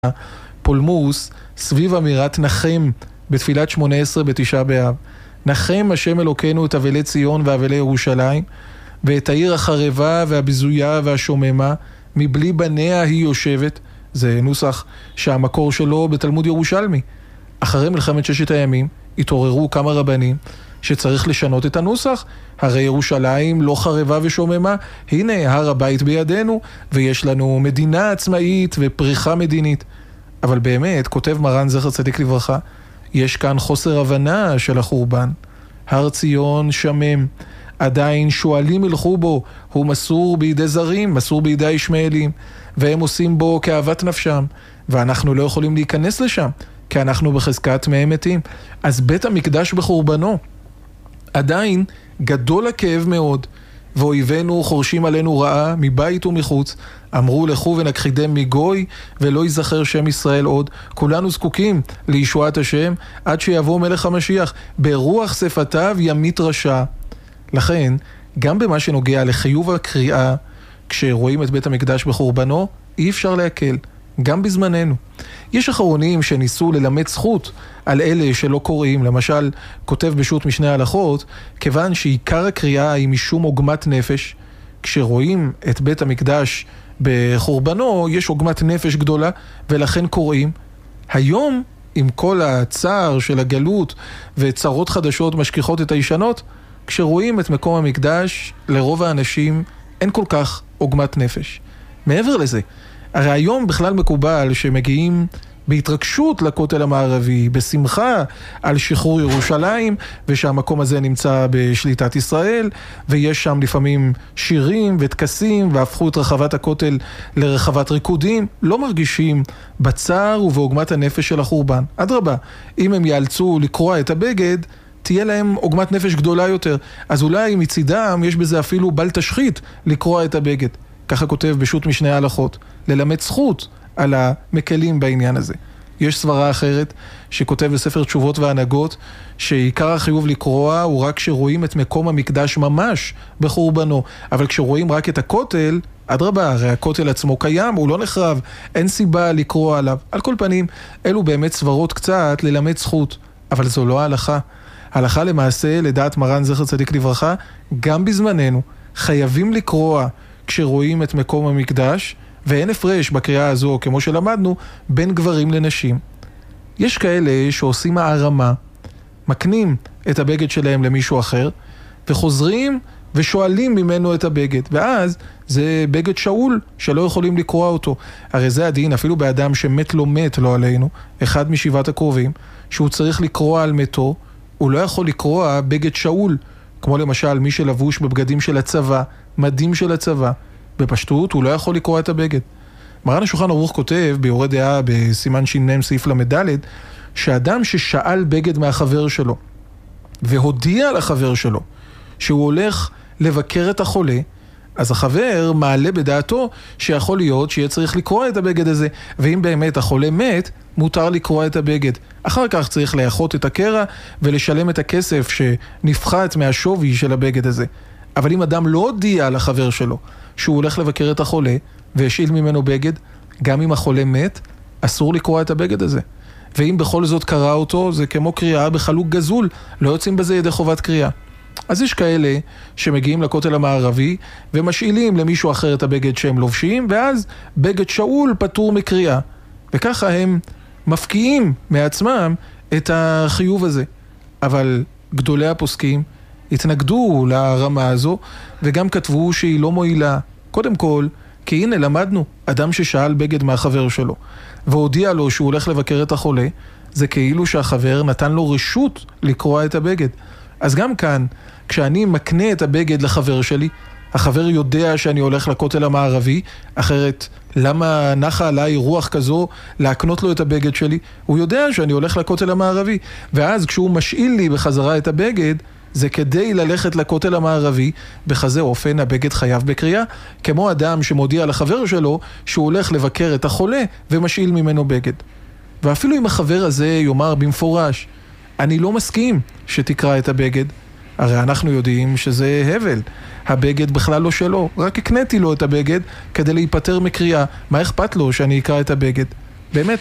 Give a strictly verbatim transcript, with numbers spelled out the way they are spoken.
פולמוס סביב אמירת נחם בתפילת שמונה עשרה בתשעה באב. נחם השם אלוקינו את אבלי ציון ואבלי ירושלים, ואת העיר החרבה והבזויה והשוממה, מבלי בניה היא יושבת. זה נוסח שהמקור שלו בתלמוד ירושלמי. אחרי מלחמת ששת הימים התעוררו כמה רבנים שצריך לשנות את הנוסח. הרי ירושלים לא חרבה ושוממה, הנה הר הבית בידינו ויש לנו מדינה עצמאית ופריחה מדינית. אבל באמת, כותב מרן זכר צדיק לברכה, יש כאן חוסר הבנה של החורבן. הר ציון שמם, עדיין שואלים ילכו בו, הוא מסור בידי זרים, מסור בידי ישמעאלים, והם עושים בו כאהבת נפשם, ואנחנו לא יכולים להיכנס לשם, כי אנחנו בחזקת מהם מתים. אז בית המקדש בחורבנו, עדיין גדול הכאב מאוד, ואויבינו חורשים עלינו רעה מבית ומחוץ. אמרו לכו ונכחידם מגוי ולא ייזכר שם ישראל עוד. כולנו זקוקים לישועת השם עד שיבוא מלך המשיח, ברוח שפתיו ימית רשע. לכן גם במה שנוגע לחיוב הקריאה, כשרואים את בית המקדש בחורבנו, אי אפשר להקל, גם בזמננו. יש אחרונים שניסו ללמד זכות על אלה שלא קוראים. למשל, כותב בשו"ת משנה הלכות, כיוון שעיקר הקריאה היא משום עוגמת נפש, כשרואים את בית המקדש בחורבנו, יש עוגמת נפש גדולה, ולכן קוראים. היום, עם כל הצער של הגלות וצרות חדשות משכיחות את הישנות, כשרואים את מקום המקדש, לרוב האנשים אין כל כך עוגמת נפש. מעבר לזה, הרי היום בכלל מקובל שמגיעים בהתרגשות לכותל המערבי, בשמחה על שחרור ירושלים, ושהמקום הזה נמצא בשליטת ישראל, ויש שם לפעמים שירים וטקסים, והפכו את רחבת הכותל לרחבת ריקודים. לא מרגישים בצער ובעוגמת הנפש של החורבן. אדרבה, אם הם יאלצו לקרוע את הבגד, תהיה להם עוגמת נפש גדולה יותר. אז אולי מצידם יש בזה אפילו בל תשחית לקרוע את הבגד. ככה כותב בשו"ת משנה הלכות, ללמד זכות על המקלים בעניין הזה. יש סברה אחרת שכותב בספר תשובות והנהגות, שעיקר החיוב לקרוע הוא רק כשרואים את מקום המקדש ממש בחורבנו. אבל כשרואים רק את הכותל, אדרבה, הרי הכותל עצמו קיים, הוא לא נחרב, אין סיבה לקרוע עליו. על כל פנים, אלו באמת סברות קצת ללמד זכות, אבל זו לא ההלכה. הלכה למעשה, לדעת מרן זכר צדיק לברכה, גם בזמננו חייבים לקרוע כשרואים את מקום המקדש, ואין הפרש בקריאה הזו, כמו שלמדנו, בין גברים לנשים. יש כאלה שעושים הערמה, מקנים את הבגד שלהם למישהו אחר, וחוזרים ושואלים ממנו את הבגד, ואז זה בגד שאול שלא יכולים לקרוע אותו. הרי זה הדין, אפילו באדם שמת לא מת לא עלינו, אחד משבעת הקרובים, שהוא צריך לקרוע על מתו, הוא לא יכול לקרוע בגד שאול, כמו למשל מי שלבוש בבגדים של הצבא, מדים של הצבא. בפשטות הוא לא יכול לקרוא את הבגד. מרן השולחן ערוך כותב ביורה דעה בסימן ש"מ סעיף למד' שאדם ששאל בגד מהחבר שלו והודיע לחבר שלו שהוא הולך לבקר את החולה, אז החבר מעלה בדעתו שיכול להיות שיהיה צריך לקרוא את הבגד הזה, ואם באמת החולה מת, מותר לקרוא את הבגד. אחר כך צריך לאחות את הקרע ולשלם את הכסף שנפחת מהשווי של הבגד הזה. אבל אם אדם לא הודיע לחבר שלו שהוא הולך לבקר את החולה והשאיל ממנו בגד, גם אם החולה מת, אסור לקרוא את הבגד הזה. ואם בכל זאת קרא אותו, זה כמו קריאה בחלוק גזול, לא יוצאים בזה ידי חובת קריאה. אז יש כאלה שמגיעים לכותל המערבי ומשאילים למישהו אחר את הבגד שהם לובשים, ואז בגד שאול פטור מקריאה. וככה הם מפקיעים מעצמם את החיוב הזה. אבל גדולי הפוסקים התנגדו לרמה הזו, וגם כתבו שהיא לא מועילה. קודם כל, כי הנה למדנו, אדם ששאל בגד מהחבר שלו, והודיע לו שהוא הולך לבקר את החולה, זה כאילו שהחבר נתן לו רשות לקרוע את הבגד. אז גם כאן, כשאני מקנה את הבגד לחבר שלי, החבר יודע שאני הולך לכותל המערבי, אחרת למה נחה עליי רוח כזו להקנות לו את הבגד שלי? הוא יודע שאני הולך לכותל המערבי, ואז כשהוא משאיל לי בחזרה את הבגד, זה כדי ללכת לכותל המערבי, בכזה אופן הבגד חייב בקריאה, כמו אדם שמודיע לחבר שלו שהוא הולך לבקר את החולה ומשאיל ממנו בגד. ואפילו אם החבר הזה יאמר במפורש, אני לא מסכים שתקרא את הבגד, הרי אנחנו יודעים שזה הבל. הבגד בכלל לא שלו, רק הקניתי לו את הבגד כדי להיפטר מקריאה. מה אכפת לו שאני אקרא את הבגד? באמת